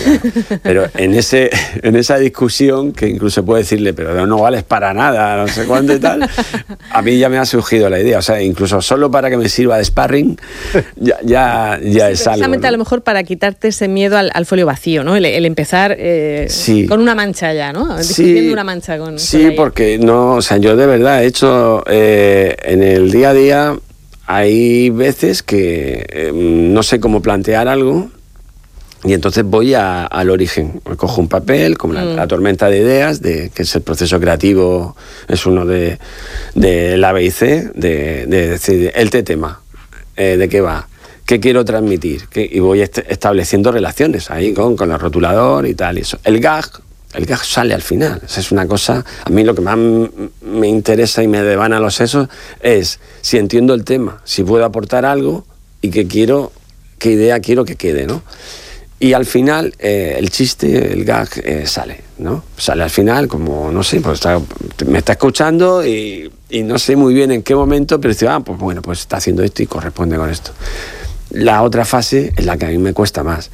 Pero en esa discusión, que incluso puedo decirle, pero no vales para nada, no sé cuánto y tal, a mí ya me ha surgido la idea. O sea, incluso solo para que me sirva de sparring, ya es algo. Precisamente, ¿no? A lo mejor para quitarte ese miedo al folio vacío, ¿no? El empezar con una mancha ya, ¿no? Discutiendo una mancha con porque no, o sea, yo de verdad he hecho en el día a día. Hay veces que no sé cómo plantear algo y entonces voy al origen. Me cojo un papel, como la tormenta de ideas, que es el proceso creativo, es uno de la A, B y C, de decir, el tema, de qué va, qué quiero transmitir, y voy estableciendo relaciones ahí con el rotulador y tal. Y eso. El gag sale al final. Esa es una cosa. A mí lo que más me interesa y me devana los sesos es si entiendo el tema, si puedo aportar algo y qué idea quiero que quede, ¿no? Y al final el chiste, el gag sale, ¿no? Sale al final como, no sé, pues me está escuchando y no sé muy bien en qué momento, pero dice, pues bueno, pues está haciendo esto y corresponde con esto. La otra fase es la que a mí me cuesta más.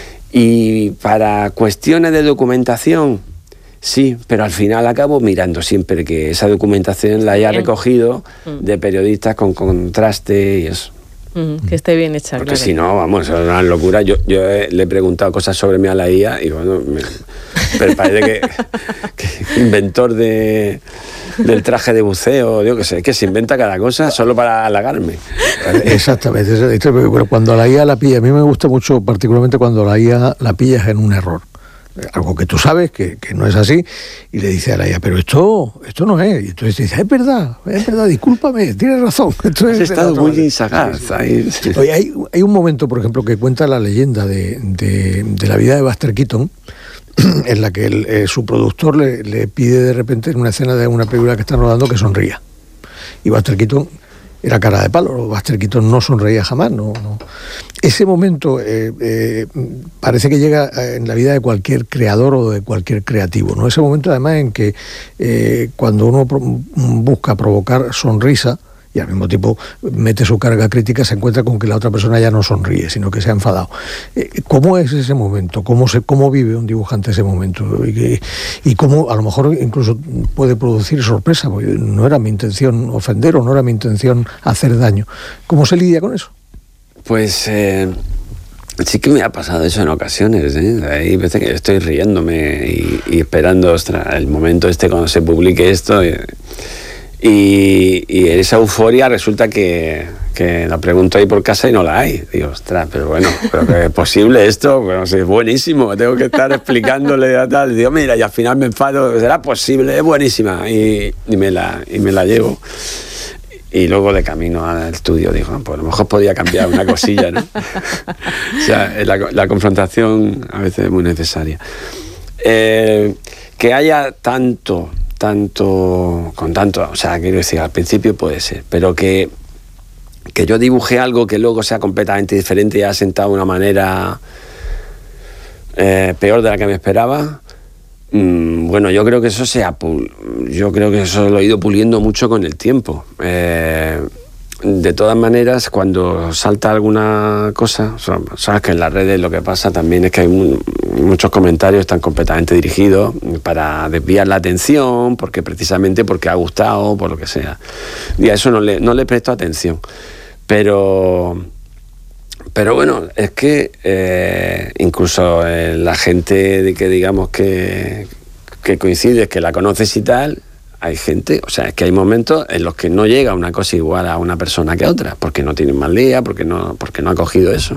Y para cuestiones de documentación, sí, pero al final acabo mirando siempre que esa documentación la haya recogido de periodistas con contraste y eso. Que esté bien hecha. Porque si no, vamos, es una locura. Yo le he preguntado cosas sobre mí a la IA y bueno, pero parece que inventor del traje de buceo, yo qué sé, que se inventa cada cosa solo para halagarme. Exactamente. Cuando la IA la pilla, a mí me gusta mucho, particularmente cuando la IA la pillas en un error. Algo que tú sabes que no es así, y le dice a la IA, pero esto no es. Y entonces dice, es verdad, discúlpame, tienes razón. Has estado muy sagaz. Sí. Oye, hay un momento, por ejemplo, que cuenta la leyenda de la vida de Buster Keaton, en la que su productor le pide de repente en una escena de una película que están rodando que sonría. Y Buster Keaton era cara de palo, Buster Keaton no sonreía jamás. No. Ese momento parece que llega en la vida de cualquier creador o de cualquier creativo, ¿no? Ese momento además en que cuando uno busca provocar sonrisa y al mismo tiempo mete su carga crítica, se encuentra con que la otra persona ya no sonríe, sino que se ha enfadado. ¿Cómo es ese momento? ¿Cómo vive un dibujante ese momento? Y cómo a lo mejor incluso puede producir sorpresa, porque no era mi intención ofender o no era mi intención hacer daño. ¿Cómo se lidia con eso? Pues sí que me ha pasado eso en ocasiones, ¿eh? Hay veces que estoy riéndome y esperando el momento cuando se publique esto. Y en esa euforia resulta que la pregunto ahí por casa y no la hay. Digo, ostras, pero bueno, ¿pero que es posible esto? Bueno, sí, es buenísimo, tengo que estar explicándole a tal. Digo, mira, y al final me enfado, ¿será posible? Es buenísima. Y me la llevo. Y luego de camino al estudio digo, pues a lo mejor podía cambiar una cosilla, ¿no? O sea, la confrontación a veces es muy necesaria. Que haya tanto, o sea, quiero decir, al principio puede ser, pero que yo dibuje algo que luego sea completamente diferente y haya sentado de una manera peor de la que me esperaba, bueno, yo creo que eso lo he ido puliendo mucho con el tiempo. De todas maneras, cuando salta alguna cosa, sabes que en las redes lo que pasa también es que hay muchos comentarios están completamente dirigidos para desviar la atención, porque ha gustado, por lo que sea. Y a eso no le presto atención. Pero bueno, es que incluso la gente de que digamos que coincides, que la conoces y tal, hay gente, o sea, es que hay momentos en los que no llega una cosa igual a una persona que a otra, porque no tiene mal día, porque no ha cogido eso.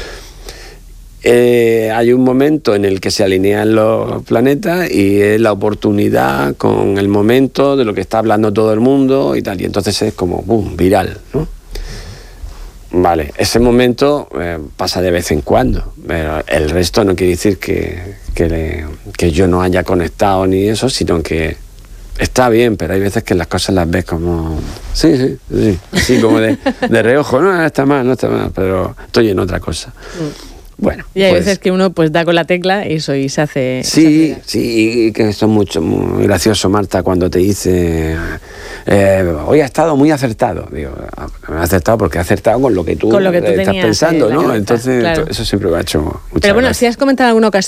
Hay un momento en el que se alinean los planetas y es la oportunidad con el momento de lo que está hablando todo el mundo y tal, y entonces es como, ¡boom!, viral, ¿no? Vale, ese momento pasa de vez en cuando, pero el resto no quiere decir que yo no haya conectado ni eso, sino que está bien, pero hay veces que las cosas las ves como... Sí, así como de reojo, no está mal, pero estoy en otra cosa. Bueno, y hay veces que uno pues da con la tecla y se hace... Sí, y que esto es muy gracioso, Marta, cuando te dice... hoy ha estado muy acertado. Digo, ha acertado porque ha acertado con lo que tú estás pensando, ¿no? Entonces, claro. Eso siempre me ha hecho mucha Pero bueno, gracia. si has comentado en alguna ocasión